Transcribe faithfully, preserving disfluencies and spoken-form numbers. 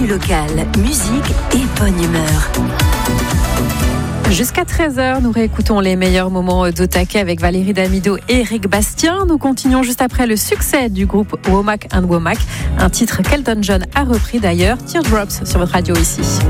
Actu locale, musique et bonne humeur. Jusqu'à treize heures, nous réécoutons les meilleurs moments d'Otake avec Valérie Damido et Eric Bastien. Nous continuons juste après le succès du groupe Womack and Womack, un titre qu'Elton John a repris d'ailleurs, Teardrops sur votre radio ici.